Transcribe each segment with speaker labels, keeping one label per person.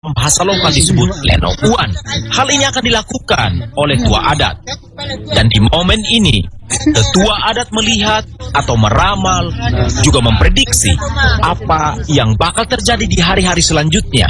Speaker 1: bahasa lokal disebut Leno Uan. Hal ini akan dilakukan oleh tua adat. Dan di momen ini, tetua adat melihat atau meramal, juga memprediksi apa yang bakal terjadi di hari-hari selanjutnya.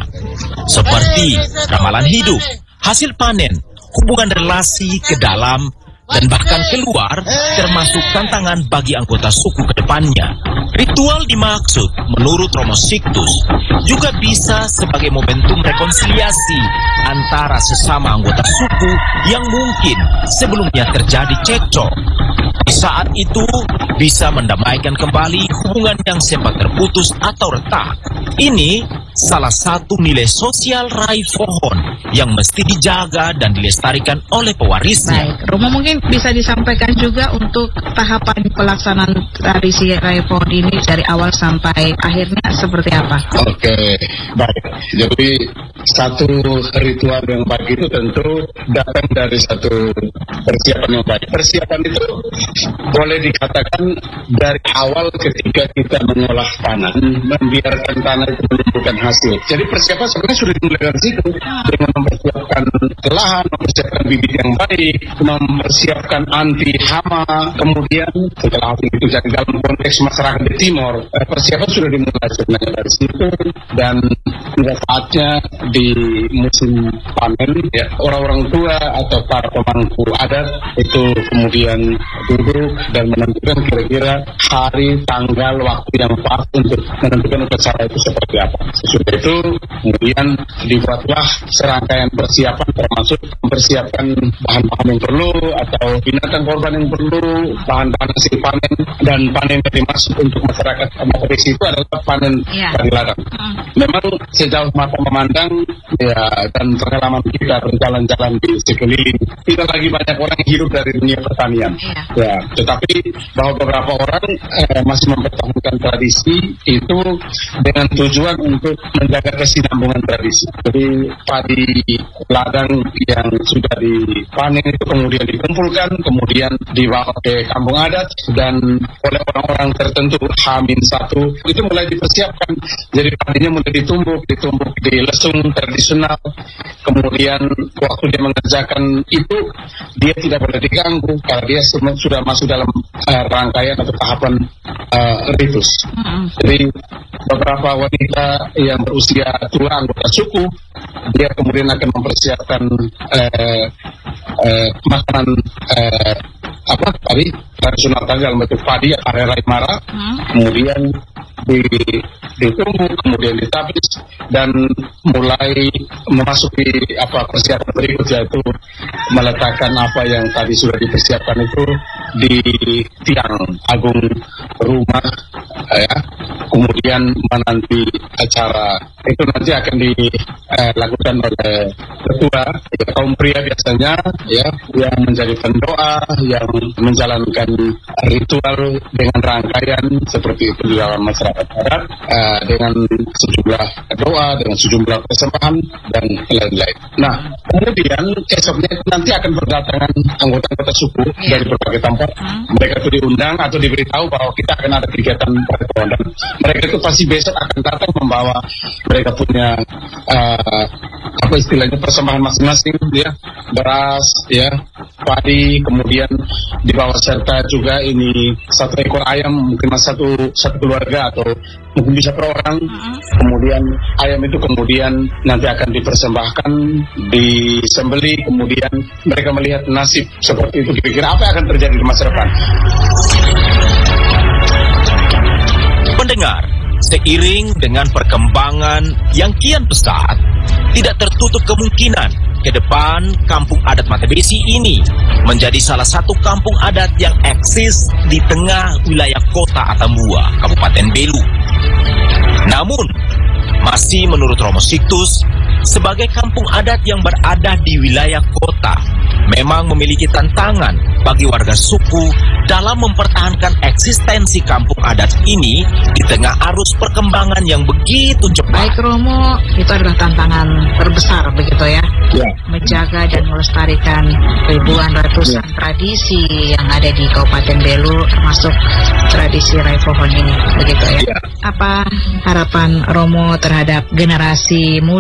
Speaker 1: Seperti ramalan hidup, hasil panen, hubungan relasi ke dalam, dan bahkan keluar, termasuk tantangan bagi anggota suku ke depannya. Ritual dimaksud, menurut Romo Sictus, juga bisa sebagai momentum rekonsiliasi antara sesama anggota suku yang mungkin sebelumnya terjadi cekcok. Di saat itu, bisa mendamaikan kembali hubungan yang sempat terputus atau retak. Ini salah satu nilai sosial Rai Pohon yang mesti dijaga dan dilestarikan oleh pewarisnya.
Speaker 2: Baik, Romo mungkin bisa disampaikan juga untuk tahapan pelaksanaan tradisi Rai Pohon ini dari awal sampai akhirnya seperti apa?
Speaker 3: Oke, baik. Jadi satu ritual yang baik itu tentu datang dari satu persiapan yang baik. Persiapan itu boleh dikatakan dari awal ketika kita mengolah tanah, membiarkan tanah itu menumbuhkan hasil. Jadi persiapan sebenarnya sudah dimulai dari situ, dengan mempersiapkan lahan, mempersiapkan bibit yang baik, mempersiapkan anti hama. Kemudian setelah itu jadi dalam konteks masyarakat di Timor, persiapan sudah dimulai sebenarnya dari situ. Dan saatnya di musim panen, ya, orang-orang tua atau para pemangku adat itu kemudian duduk dan menentukan kira-kira hari, tanggal, waktu yang pas untuk menentukan upacara itu seperti apa. Sesudah itu kemudian dibuatlah serangkaian persiapan, termasuk mempersiapkan bahan-bahan yang perlu atau binatang korban yang perlu, bahan-bahan hasil panen, dan panen yang dimaksud untuk masyarakat Matebesi itu adalah panen padi ladang. Memang sejauh mata memandang, ya, dan pengalaman kita berjalan-jalan di sekeliling, tidak lagi banyak orang yang hidup dari dunia pertanian. Ya, tetapi bahwa beberapa orang masih mempertahankan tradisi itu dengan tujuan untuk menjaga kesinambungan tradisi. Jadi padi ladang yang sudah dipanen itu kemudian dikumpulkan, kemudian dibawa ke kampung adat, dan oleh orang-orang tertentu H-1 itu mulai dipersiapkan. Jadi padinya mulai ditumbuk di lesung tradisional. Kemudian waktu dia mengerjakan itu, dia tidak boleh diganggu karena dia sudah masuk dalam rangkaian atau tahapan ritus. Jadi beberapa wanita yang berusia tua anggota suku, dia kemudian akan mempersiapkan makanan tadi tradisional tadi dalam bentuk padi atau rai mara, kemudian ditumbuk, kemudian ditapis, dan mulai memasuki persiapan berikut, yaitu meletakkan apa yang tadi sudah dipersiapkan itu di tiang agung rumah, ya. Kemudian menanti acara itu nanti akan dilakukan oleh ketua, ya, kaum pria biasanya, ya, yang menjadi pendoa, yang menjalankan ritual dengan rangkaian seperti itu di dalam masyarakat adat, dengan sejumlah doa, dengan sejumlah persembahan dan lain-lain. Nah, kemudian esoknya nanti akan berdatangan anggota-anggota suku dari berbagai tempat. Mereka itu diundang atau diberitahu bahwa kita akan ada kegiatan pertemuan, dan mereka itu pasti besok akan datang membawa mereka punya istilahnya persembahan masing-masing, ya, beras, ya, padi, kemudian dibawa serta juga ini satu ekor ayam, mungkin satu keluarga atau mungkin bisa per orang. Kemudian ayam itu kemudian nanti akan dipersembahkan, disembeli, kemudian mereka melihat nasib seperti itu, kira-kira apa yang akan terjadi di masa depan.
Speaker 1: Pendengar, seiring dengan perkembangan yang kian pesat, tidak tertutup kemungkinan ke depan kampung adat Matebesi ini menjadi salah satu kampung adat yang eksis di tengah wilayah kota Atambua, Kabupaten Belu. Namun, masih menurut Romo Sictus, sebagai kampung adat yang berada di wilayah kota, memang memiliki tantangan bagi warga suku dalam mempertahankan eksistensi kampung adat ini di tengah arus perkembangan yang begitu cepat.
Speaker 2: Baik Romo, itu adalah tantangan terbesar begitu ya, menjaga dan melestarikan ribuan ratusan tradisi yang ada di Kabupaten Belu, termasuk tradisi Rai Pohon ini begitu ya. Apa harapan Romo terhadap generasi muda di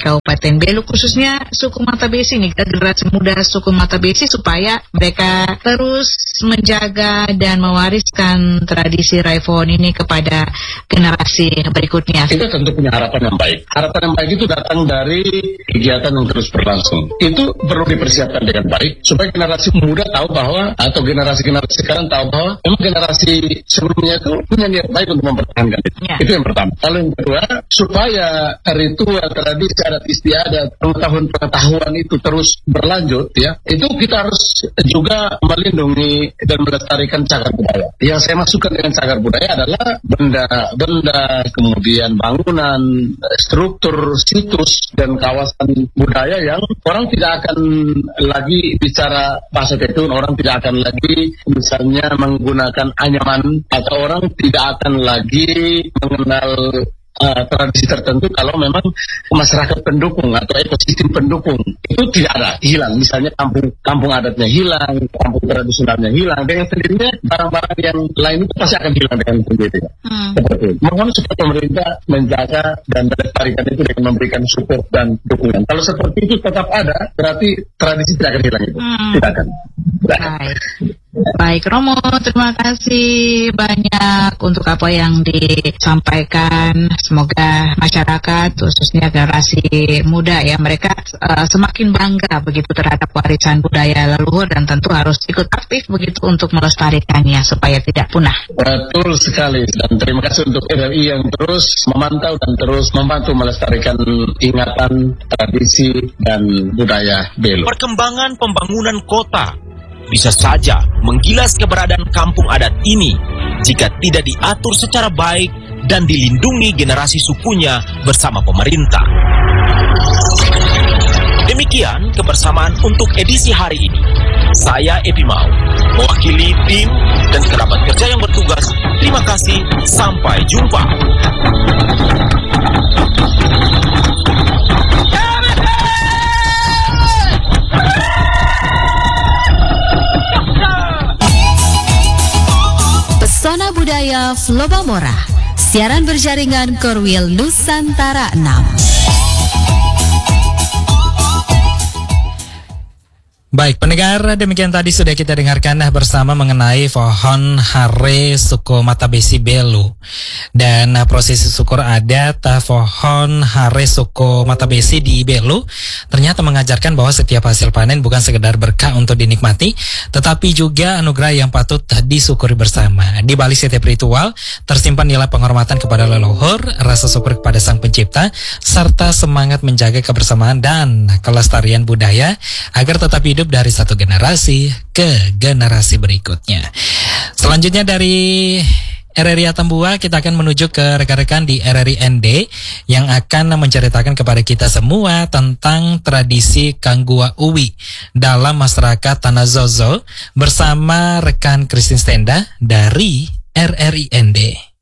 Speaker 2: Kabupaten Belu, khususnya suku Matabesi nih, generasi muda suku Matabesi, supaya mereka terus menjaga dan mewariskan tradisi Raifon ini kepada generasi berikutnya.
Speaker 3: Kita tentu punya harapan yang baik. Harapan yang baik itu datang dari kegiatan yang terus berlangsung. Itu perlu dipersiapkan dengan baik supaya generasi muda tahu bahwa, atau generasi-generasi sekarang tahu bahwa memang generasi sebelumnya itu punya niat baik untuk mempertahankan itu. Ya. Itu yang pertama. Lalu yang kedua, supaya ritual, tradisi, adat istiadat, pengetahuan itu terus berlanjut, ya, itu kita harus juga melindungi dan melestarikan cagar budaya. Yang saya masukkan dengan cagar budaya adalah benda-benda, kemudian bangunan, struktur, situs, dan kawasan budaya yang orang tidak akan lagi bicara bahasa Tetun, orang tidak akan lagi misalnya menggunakan anyaman, atau orang tidak akan lagi mengenal tradisi tertentu kalau memang masyarakat pendukung atau ekosistem pendukung itu tidak ada, hilang. Misalnya kampung adatnya hilang, kampung tradisionalnya hilang, dengan sendirinya barang-barang yang lain itu pasti akan hilang dengan sendirinya. Seperti itu. Mohon supaya pemerintah menjaga dan melestarikan itu dengan memberikan support dan dukungan. Kalau seperti itu tetap ada, berarti tradisi tidak akan hilang itu. Tidak akan.
Speaker 2: Baik Romo, terima kasih banyak untuk apa yang disampaikan. Semoga masyarakat, khususnya generasi muda, ya, mereka semakin bangga begitu terhadap warisan budaya leluhur, dan tentu harus ikut aktif begitu untuk melestarikannya supaya tidak punah.
Speaker 3: Betul sekali, dan terima kasih untuk RRI yang terus memantau dan terus membantu melestarikan ingatan, tradisi, dan budaya Belu.
Speaker 1: Perkembangan pembangunan kota bisa saja menggilas keberadaan kampung adat ini jika tidak diatur secara baik dan dilindungi generasi sukunya bersama pemerintah. Demikian kebersamaan untuk edisi hari ini. Saya Epi Mau, mewakili tim dan kerabat kerja yang bertugas. Terima kasih, sampai jumpa.
Speaker 4: Pesona Budaya Flobamora, siaran berjaringan Korwil Nusantara 6.
Speaker 5: Baik pendengar, demikian tadi sudah kita dengarkan bersama mengenai pohon hare suku Matabesi Belu. Dan prosesi syukur adat pohon hare suku Matabesi di Belu ternyata mengajarkan bahwa setiap hasil panen bukan sekedar berkah untuk dinikmati, tetapi juga anugerah yang patut disyukuri bersama. Di balik setiap ritual tersimpan nilai penghormatan kepada leluhur, rasa syukur kepada Sang Pencipta, serta semangat menjaga kebersamaan dan kelestarian budaya agar tetap hidup dari satu generasi ke generasi berikutnya. Selanjutnya dari RRI Atambua, kita akan menuju ke rekan-rekan di RRI ND yang akan menceritakan kepada kita semua tentang tradisi Kanggua Uwi dalam masyarakat Tanah Zozo bersama rekan Christine Stenda dari RRI ND.